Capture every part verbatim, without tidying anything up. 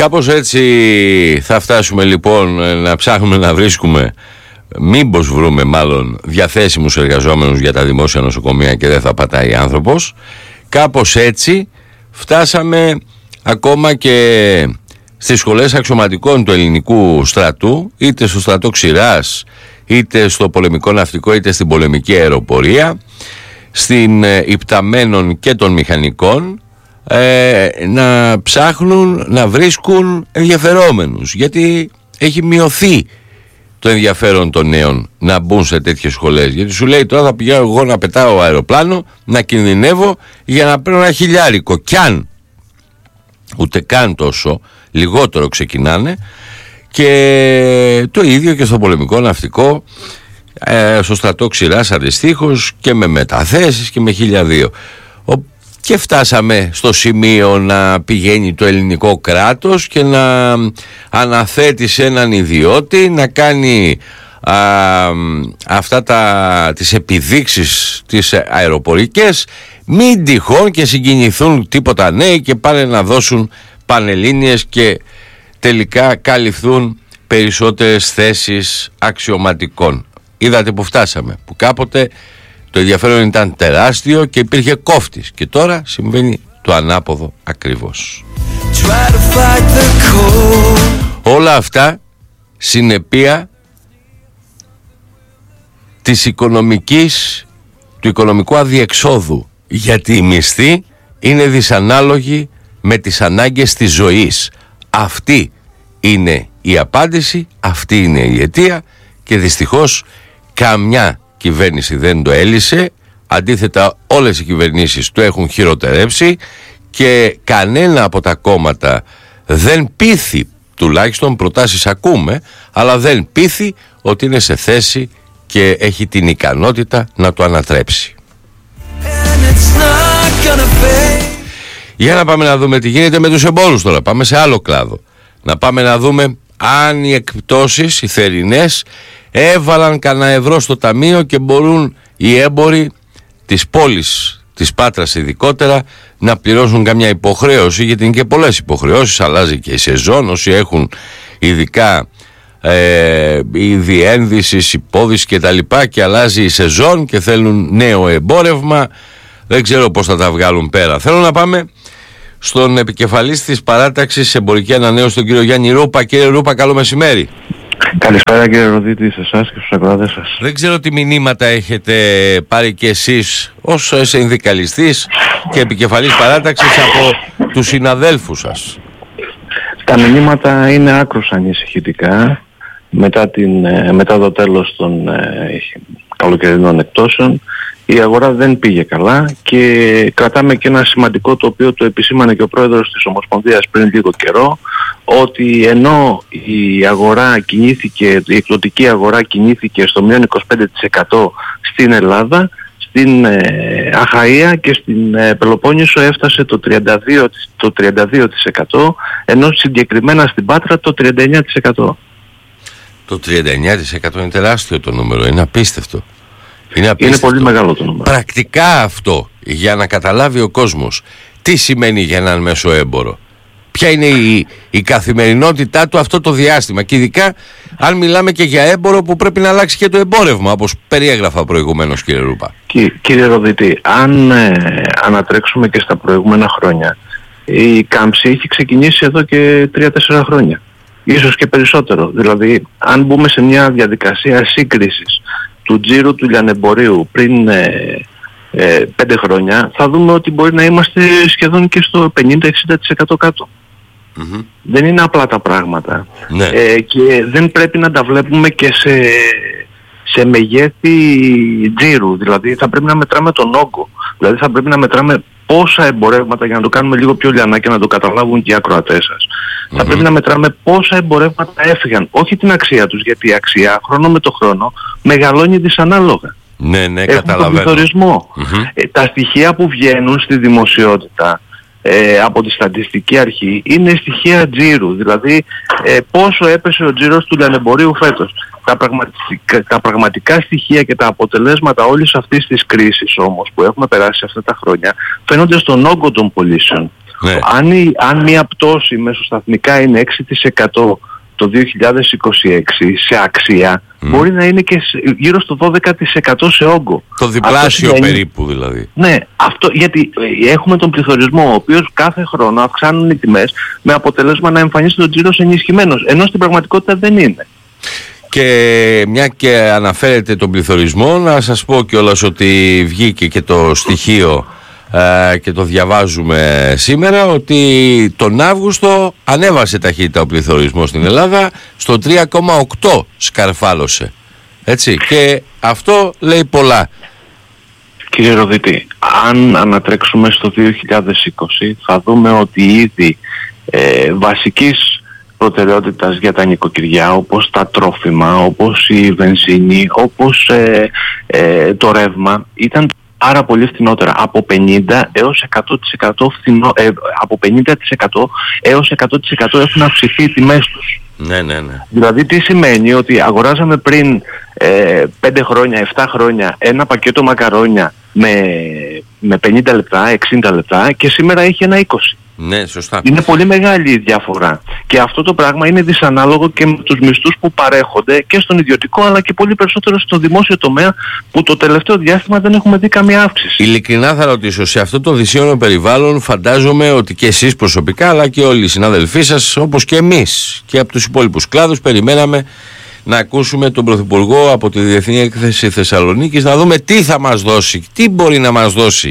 Κάπως έτσι θα φτάσουμε λοιπόν να ψάχνουμε να βρίσκουμε, μήπως βρούμε μάλλον διαθέσιμους εργαζόμενους για τα δημόσια νοσοκομεία και δεν θα πατάει άνθρωπος. Κάπως έτσι φτάσαμε ακόμα και στις σχολές αξιωματικών του ελληνικού στρατού, είτε στο στρατό Ξηράς, είτε στο πολεμικό ναυτικό, είτε στην πολεμική αεροπορία, στην ε, υπταμένων και των μηχανικών, ε, να ψάχνουν να βρίσκουν ενδιαφερόμενους, γιατί έχει μειωθεί το ενδιαφέρον των νέων να μπουν σε τέτοιες σχολές, γιατί σου λέει τώρα θα πηγαίνω εγώ να πετάω αεροπλάνο, να κινδυνεύω για να παίρνω ένα χιλιάρικο, κι αν ούτε καν τόσο, λιγότερο ξεκινάνε. Και το ίδιο και στο πολεμικό ναυτικό, ε, στο στρατό Ξηράς αντιστοίχως, και με μεταθέσεις και με χίλια δύο. Και φτάσαμε στο σημείο να πηγαίνει το ελληνικό κράτος και να αναθέτει σε έναν ιδιώτη να κάνει α, αυτά τα, τις επιδείξεις τις αεροπορικές, μην τυχόν και συγκινηθούν τίποτα νέοι και πάνε να δώσουν πανελλήνιες και τελικά καλυφθούν περισσότερες θέσεις αξιωματικών. Είδατε που φτάσαμε, που κάποτε το ενδιαφέρον ήταν τεράστιο και υπήρχε κόφτης, και τώρα συμβαίνει το ανάποδο ακριβώς. Όλα αυτά συνεπία της οικονομικής, του οικονομικού αδιεξόδου, γιατί οι μισθοί είναι δυσανάλογοι με τις ανάγκες της ζωής. Αυτή είναι η απάντηση, αυτή είναι η αιτία, και δυστυχώς καμιά κυβέρνηση δεν το έλυσε. Αντίθετα, όλες οι κυβερνήσεις το έχουν χειροτερέψει και κανένα από τα κόμματα δεν πείθει, τουλάχιστον προτάσεις ακούμε, αλλά δεν πείθει ότι είναι σε θέση και έχει την ικανότητα να το ανατρέψει. Για να πάμε να δούμε τι γίνεται με τους εμπόρους τώρα. Πάμε σε άλλο κλάδο. Να πάμε να δούμε αν οι εκπτώσεις, οι θερινές, έβαλαν κανένα ευρώ στο ταμείο και μπορούν οι έμποροι της πόλης, της Πάτρας ειδικότερα, να πληρώσουν καμιά υποχρέωση, γιατί είναι και πολλές υποχρεώσεις, αλλάζει και η σεζόν, όσοι έχουν ειδικά ε, η διένδυση, υπόδειση και τα λοιπά, και αλλάζει η σεζόν και θέλουν νέο εμπόρευμα, δεν ξέρω πώς θα τα βγάλουν πέρα. Θέλω να πάμε στον επικεφαλής της παράταξης Εμπορική Ανανέωση, τον κύριο Γιάννη Ρούπα. Κύριε Ρούπα, καλό μεσημέρι. Καλησπέρα κύριε Ροδίτη, σε εσάς και στους ακροατές σας. Δεν ξέρω τι μηνύματα έχετε πάρει και εσείς ως συνδικαλιστής και επικεφαλής παράταξης από τους συναδέλφους σας. Τα μηνύματα είναι άκρως ανησυχητικά μετά, την, μετά το τέλος των ε, καλοκαιρινών εκπτώσεων. Η αγορά δεν πήγε καλά και κρατάμε και ένα σημαντικό, το οποίο το επισήμανε και ο πρόεδρος της Ομοσπονδίας πριν λίγο καιρό, ότι ενώ η αγορά κινήθηκε, η εκδοτική αγορά κινήθηκε στο μείον είκοσι πέντε τοις εκατό στην Ελλάδα, στην ε, Αχαΐα και στην ε, Πελοπόννησο έφτασε το τριάντα δύο τοις εκατό, ενώ συγκεκριμένα στην Πάτρα το τριάντα εννέα τοις εκατό. Το τριάντα εννέα τοις εκατό είναι τεράστιο το νούμερο, είναι απίστευτο. Είναι, είναι πολύ μεγάλο το νούμερο. Πρακτικά αυτό, για να καταλάβει ο κόσμος τι σημαίνει για έναν μέσο έμπορο, ποια είναι η, η καθημερινότητά του αυτό το διάστημα, και ειδικά αν μιλάμε και για έμπορο που πρέπει να αλλάξει και το εμπόρευμα, όπως περιέγραφα προηγουμένως, κύριε Ρούπα. Κι, κύριε Ροδίτη, αν ε, ανατρέξουμε και στα προηγούμενα χρόνια, η κάμψη έχει ξεκινήσει εδώ και τρία τέσσερα χρόνια, ίσως και περισσότερο. Δηλαδή, αν μπούμε σε μια διαδικασία σύγκρισης του τζίρου του λιανεμπορίου πριν ε, ε, πέντε χρόνια, θα δούμε ότι μπορεί να είμαστε σχεδόν και στο πενήντα με εξήντα τοις εκατό κάτω. Mm-hmm. Δεν είναι απλά τα πράγματα. Ναι. Ε, και δεν πρέπει να τα βλέπουμε και σε, σε μεγέθη τζίρου. Δηλαδή θα πρέπει να μετράμε τον όγκο. Δηλαδή θα πρέπει να μετράμε πόσα εμπορεύματα, για να το κάνουμε λίγο πιο λιανά και να το καταλάβουν και οι ακροατές σας. Mm-hmm. Θα πρέπει να μετράμε πόσα εμπορεύματα έφυγαν. Όχι την αξία τους, γιατί η αξία χρόνο με το χρόνο μεγαλώνει δυσανάλογα. Ναι, ναι, έχουμε καταλαβαίνω. τον πληθωρισμό. Mm-hmm. Ε, τα στοιχεία που βγαίνουν στη δημοσιότητα ε, από τη στατιστική αρχή είναι στοιχεία τζίρου. Δηλαδή ε, πόσο έπεσε ο τζίρος του λιανεμπορίου φέτος. Τα πραγματικά, τα πραγματικά στοιχεία και τα αποτελέσματα όλης αυτής της κρίσης όμως που έχουμε περάσει αυτά τα χρόνια φαίνονται στον όγκο των πωλήσεων. Ναι. Αν, η, αν μια πτώση μεσοσταθμικά είναι έξι τοις εκατό το δύο χιλιάδες είκοσι έξι σε αξία, mm. μπορεί να είναι και γύρω στο δώδεκα τοις εκατό σε όγκο. Το διπλάσιο σημαίνει, περίπου δηλαδή. Ναι, αυτό, γιατί έχουμε τον πληθωρισμό, ο οποίος κάθε χρόνο αυξάνουν οι τιμές με αποτέλεσμα να εμφανίσει τον τζίρος ενισχυμένος, ενώ στην πραγματικότητα δεν είναι. Και μια και αναφέρετε τον πληθωρισμό, να σας πω κιόλας ότι βγήκε και το στοιχείο ε, και το διαβάζουμε σήμερα, ότι τον Αύγουστο ανέβασε ταχύτητα ο πληθωρισμός στην Ελλάδα, στο τρία κόμμα οκτώ σκαρφάλωσε. Έτσι, και αυτό λέει πολλά. Κύριε Ροδίτη, αν ανατρέξουμε στο δύο χιλιάδες είκοσι θα δούμε ότι ήδη ε, βασικής προτεραιότητας για τα νοικοκυριά, όπως τα τρόφιμα, όπως η βενζίνη, όπως ε, ε, το ρεύμα, ήταν πάρα πολύ φθηνότερα. Από πενήντα έως εκατό τοις εκατό φθηνό, ε, από πενήντα τοις εκατό έως εκατό τοις εκατό έχουν αυξηθεί οι τιμές τους. Ναι, ναι, ναι. Δηλαδή τι σημαίνει? Ότι αγοράζαμε πριν ε, πέντε χρόνια, επτά χρόνια ένα πακέτο μακαρόνια με, με πενήντα λεπτά, εξήντα λεπτά και σήμερα έχει ένα είκοσι. Ναι, σωστά. Είναι πολύ μεγάλη η διαφορά. Και αυτό το πράγμα είναι δυσανάλογο και με τους μισθούς που παρέχονται και στον ιδιωτικό αλλά και πολύ περισσότερο στο δημόσιο τομέα, που το τελευταίο διάστημα δεν έχουμε δει καμία αύξηση. Ειλικρινά θα ρωτήσω, σε αυτό το δυσίωνο περιβάλλον φαντάζομαι ότι και εσείς προσωπικά αλλά και όλοι οι συναδελφοί σας, όπως και εμείς και από τους υπόλοιπους κλάδους, περιμέναμε να ακούσουμε τον Πρωθυπουργό από τη Διεθνή Έκθεση Θεσσαλονίκης, να δούμε τι θα μας δώσει, τι μπορεί να μας δώσει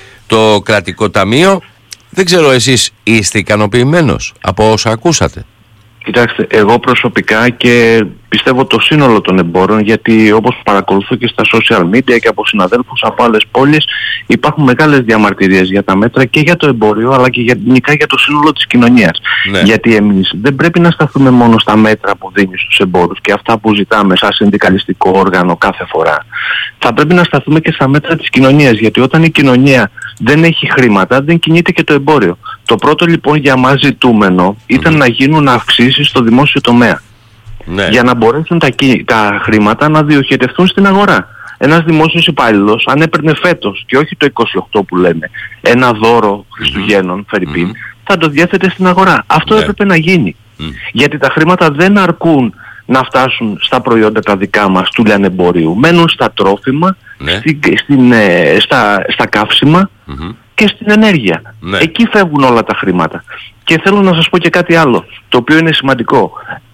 το κρατικό ταμείο. Δεν ξέρω, εσείς είστε ικανοποιημένος από όσα ακούσατε? Κοιτάξτε, εγώ προσωπικά και πιστεύω το σύνολο των εμπόρων, γιατί όπως παρακολουθώ και στα social media και από συναδέλφους από άλλες πόλεις, υπάρχουν μεγάλες διαμαρτυρίες για τα μέτρα και για το εμπόριο αλλά και γενικά για το σύνολο της κοινωνίας. Ναι. Γιατί εμείς δεν πρέπει να σταθούμε μόνο στα μέτρα που δίνει στους εμπόρους και αυτά που ζητάμε σαν συνδικαλιστικό όργανο κάθε φορά. Θα πρέπει να σταθούμε και στα μέτρα της κοινωνίας, γιατί όταν η κοινωνία δεν έχει χρήματα δεν κινείται και το εμπόριο. Το πρώτο λοιπόν για μας ζητούμενο ήταν mm-hmm. να γίνουν αυξήσεις στο δημόσιο τομέα. Ναι. Για να μπορέσουν τα, τα χρήματα να διοχετευτούν στην αγορά. Ένας δημόσιος υπάλληλος, αν έπαιρνε φέτος και όχι το είκοσι οκτώ που λένε, ένα δώρο Χριστουγέννων, φερρυπίν, mm-hmm. θα το διέθετε στην αγορά. Αυτό ναι. έπρεπε να γίνει. Mm. Γιατί τα χρήματα δεν αρκούν να φτάσουν στα προϊόντα τα δικά μας του λιανεμπορίου. Μένουν στα τρόφιμα, ναι. στην, στην, ε, στα, στα καύσιμα mm-hmm. και στην ενέργεια. Ναι. Εκεί φεύγουν όλα τα χρήματα. Και θέλω να σας πω και κάτι άλλο, το οποίο είναι σημαντικό.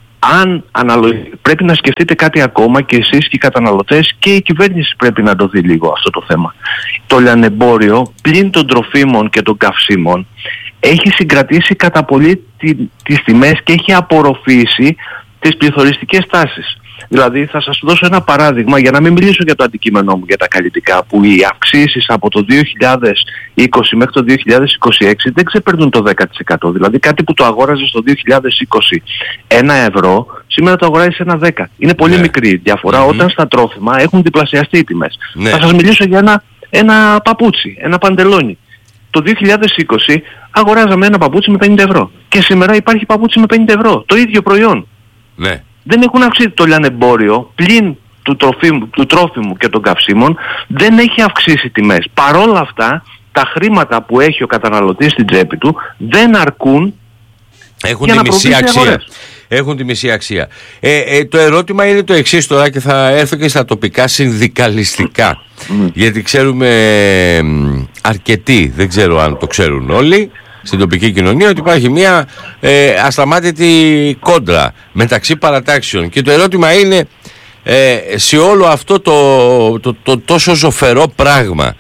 Αν αναλογι... πρέπει να σκεφτείτε κάτι ακόμα και εσείς και οι καταναλωτές, και η κυβέρνηση πρέπει να το δει λίγο αυτό το θέμα. Το λιανεμπόριο πλην των τροφίμων και των καυσίμων έχει συγκρατήσει κατά πολύ τη, τις τιμές και έχει απορροφήσει τις πληθωριστικές τάσεις. Δηλαδή θα σας δώσω ένα παράδειγμα για να μην μιλήσω για το αντικείμενό μου για τα καλλιτικά, που οι αυξήσεις από το δύο χιλιάδες είκοσι μέχρι το δύο χιλιάδες είκοσι έξι δεν ξεπερνούν το δέκα τοις εκατό. Δηλαδή κάτι που το αγόραζε στο δύο χιλιάδες είκοσι ένα ευρώ, σήμερα το αγοράζει σε ένα δέκα. Είναι πολύ ναι. μικρή η διαφορά mm-hmm. όταν στα τρόφιμα έχουν διπλασιαστεί οι τιμές. Ναι. Θα σας μιλήσω για ένα, ένα παπούτσι, ένα παντελόνι. Το δύο χιλιάδες είκοσι αγοράζαμε ένα παπούτσι με πενήντα ευρώ και σήμερα υπάρχει παπούτσι με πενήντα ευρώ. Το ίδιο προϊόν. Ναι. Δεν έχουν αυξήσει το λιανεμπόριο, πλην του, τροφίμου, του τρόφιμου και των καυσίμων, δεν έχει αυξήσει τιμές. Παρόλα αυτά, τα χρήματα που έχει ο καταναλωτής στην τσέπη του δεν αρκούν. Έχουν για τη να μισή αξία. Αγορές. Έχουν τη μισή αξία. Ε, ε, το ερώτημα είναι το εξής τώρα, και θα έρθω και στα τοπικά συνδικαλιστικά. Mm. Γιατί ξέρουμε ε, αρκετοί, δεν ξέρω αν το ξέρουν όλοι, στην τοπική κοινωνία, ότι υπάρχει μια ε, ασταμάτητη κόντρα μεταξύ παρατάξεων. Και το ερώτημα είναι, ε, σε όλο αυτό το, το, το, το τόσο ζωφερό πράγμα,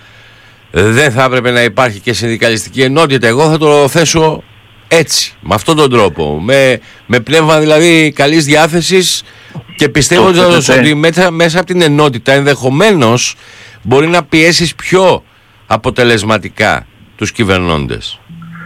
δεν θα έπρεπε να υπάρχει και συνδικαλιστική ενότητα? Εγώ θα το θέσω έτσι, με αυτόν τον τρόπο, με, με πνεύμα δηλαδή καλής διάθεσης, και πιστεύοντας ότι μέσα, μέσα από την ενότητα ενδεχομένως μπορεί να πιέσεις πιο αποτελεσματικά τους κυβερνώντες.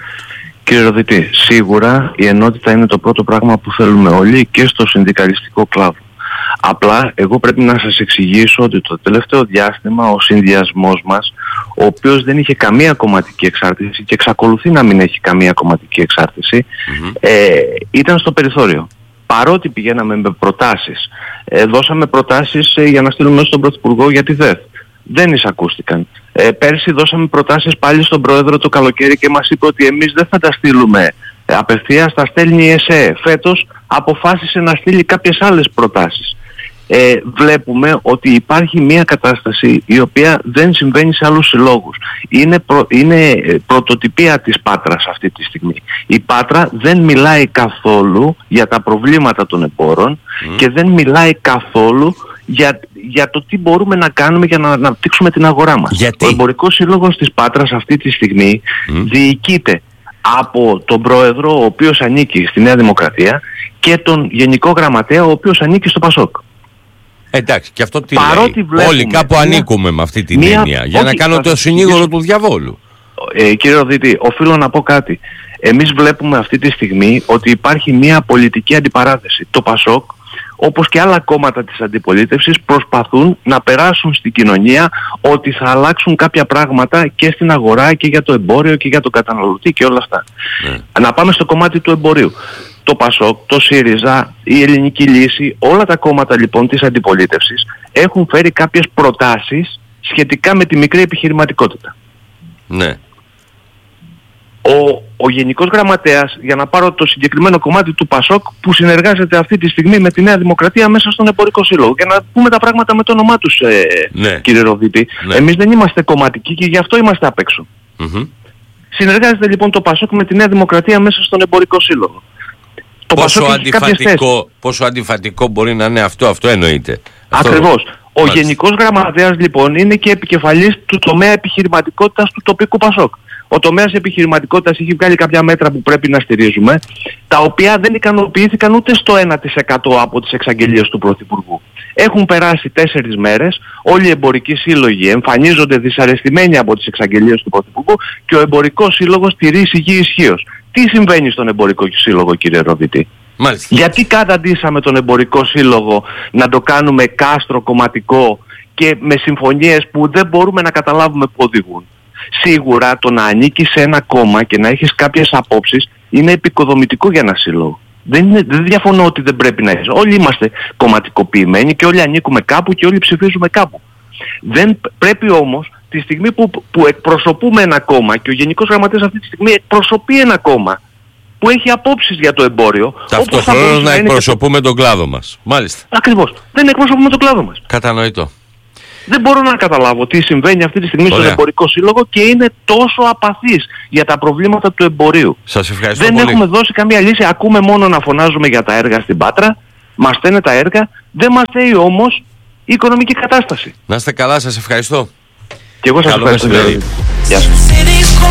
Κύριε Ροδίτη, σίγουρα η ενότητα είναι το πρώτο πράγμα που θέλουμε όλοι και στο συνδικαλιστικό κλάδο. Απλά εγώ πρέπει να σας εξηγήσω ότι το τελευταίο διάστημα ο συνδυασμός μας, ο οποίος δεν είχε καμία κομματική εξάρτηση και εξακολουθεί να μην έχει καμία κομματική εξάρτηση, mm-hmm. ε, ήταν στο περιθώριο. Παρότι πηγαίναμε με προτάσεις, ε, δώσαμε προτάσεις ε, για να στείλουμε στον Πρωθυπουργό για τη ΔΕΘ. δεν εισακούστηκαν. Ε, πέρσι δώσαμε προτάσεις πάλι στον Πρόεδρο το καλοκαίρι και μας είπε ότι εμείς δεν θα τα στείλουμε απευθείας, τα στέλνει η ΕΣΕ. Φέτος αποφάσισε να στείλει κάποιες άλλες προτάσεις. Ε, βλέπουμε ότι υπάρχει μια κατάσταση η οποία δεν συμβαίνει σε άλλους συλλόγους. Είναι, προ, είναι πρωτοτυπία της Πάτρας αυτή τη στιγμή. Η Πάτρα δεν μιλάει καθόλου για τα προβλήματα των εμπόρων mm. και δεν μιλάει καθόλου για, για το τι μπορούμε να κάνουμε για να αναπτύξουμε την αγορά μας. Γιατί? Ο Εμπορικός Σύλλογος της Πάτρας αυτή τη στιγμή mm. διοικείται από τον Πρόεδρο, ο οποίος ανήκει στη Νέα Δημοκρατία, και τον Γενικό Γραμματέα, ο οποίος ανήκει στο Πασόκ. Εντάξει, και αυτό τι Παρότι λέει. Όλοι κάπου μια, ανήκουμε με αυτή την μια, έννοια. Για όχι, να κάνω το συνήγορο του διαβόλου. Ε, κύριε Ροδίτη, οφείλω να πω κάτι. Εμείς βλέπουμε αυτή τη στιγμή ότι υπάρχει μια πολιτική αντιπαράθεση. Το Πασόκ, όπως και άλλα κόμματα της αντιπολίτευσης, προσπαθούν να περάσουν στην κοινωνία ότι θα αλλάξουν κάποια πράγματα και στην αγορά και για το εμπόριο και για τον καταναλωτή και όλα αυτά. Ναι. Να πάμε στο κομμάτι του εμπορίου. Το Πασόκ, το ΣΥΡΙΖΑ, η Ελληνική Λύση, όλα τα κόμματα λοιπόν της αντιπολίτευσης έχουν φέρει κάποιες προτάσεις σχετικά με τη μικρή επιχειρηματικότητα. Ναι. Ο, ο Γενικός Γραμματέας, για να πάρω το συγκεκριμένο κομμάτι του Πασόκ, που συνεργάζεται αυτή τη στιγμή με τη Νέα Δημοκρατία μέσα στον Εμπορικό Σύλλογο, για να πούμε τα πράγματα με το όνομά τους, ε, ναι. κύριε Ροδίτη, ναι. εμείς δεν είμαστε κομματικοί και γι' αυτό είμαστε απ' έξω. Mm-hmm. Συνεργάζεται λοιπόν το Πασόκ με τη Νέα Δημοκρατία μέσα στον Εμπορικό Σύλλογο. Το πόσο, αντιφατικό, πόσο αντιφατικό μπορεί να είναι αυτό, αυτό εννοείται. Ακριβώς. Ο Μάλιστα. Γενικός Γραμματέας λοιπόν είναι και επικεφαλής του τομέα επιχειρηματικότητας του τοπικού Πασόκ. Ο τομέας επιχειρηματικότητας έχει βγάλει κάποια μέτρα που πρέπει να στηρίζουμε, τα οποία δεν ικανοποιήθηκαν ούτε στο ένα τοις εκατό από τις εξαγγελίες του Πρωθυπουργού. Έχουν περάσει τέσσερις μέρες, όλοι οι εμπορικοί σύλλογοι εμφανίζονται δυσαρεστημένοι από τις εξαγγελίες του Πρωθυπουργού και ο Εμπορικός Σύλλογος τηρεί σιγή ισχύως. Τι συμβαίνει στον Εμπορικό Σύλλογο, κύριε Ροδίτη? Μάλιστα. Γιατί καταντήσαμε τον Εμπορικό Σύλλογο να το κάνουμε κάστρο κομματικό και με συμφωνίες που δεν μπορούμε να καταλάβουμε που οδηγούν? Σίγουρα το να ανήκεις σε ένα κόμμα και να έχεις κάποιες απόψεις είναι επικοδομητικό για ένα σύλλογο. Δεν, είναι, δεν διαφωνώ ότι δεν πρέπει να είσαι. Όλοι είμαστε κομματικοποιημένοι και όλοι ανήκουμε κάπου και όλοι ψηφίζουμε κάπου. Δεν πρέπει όμως τη στιγμή που, που εκπροσωπούμε ένα κόμμα και ο Γενικός Γραμματέας αυτή τη στιγμή εκπροσωπεί ένα κόμμα που έχει απόψεις για το εμπόριο. Ταυτόχρονα να εκπροσωπούμε και... τον κλάδο μας. Μάλιστα. Ακριβώς. Δεν εκπροσωπούμε τον κλάδο μας. Κατανοητό. Δεν μπορώ να καταλάβω τι συμβαίνει αυτή τη στιγμή Ωραία. στον Εμπορικό Σύλλογο και είναι τόσο απαθής για τα προβλήματα του εμπορίου. Σας ευχαριστώ δεν πολύ. έχουμε δώσει καμία λύση. Ακούμε μόνο να φωνάζουμε για τα έργα στην Πάτρα. Μας στέλνουν τα έργα. Δεν μας στέλνει όμως η οικονομική κατάσταση. Να είστε καλά. Σας ευχαριστώ. Και εγώ σας Καλό ευχαριστώ. Γεια σας.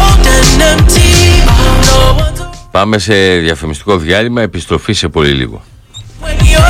Πάμε σε διαφημιστικό διάλειμμα. Επιστροφή σε πολύ λίγο.